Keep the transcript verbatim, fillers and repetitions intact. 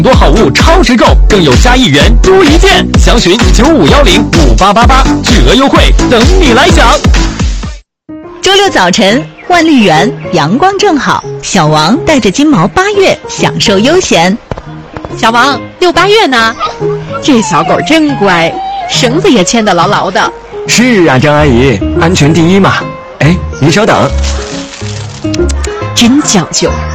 多好物超值购，更有加一元多一件，详询九五幺零五八八八，巨额优惠等你来享。 周六早晨，万绿园阳光正好，小王带着金毛八月享受悠闲。 小王，遛八月呢？这小狗真乖，绳子也牵得牢牢的。 是啊，张阿姨，安全第一嘛。哎，您稍等。 真讲究。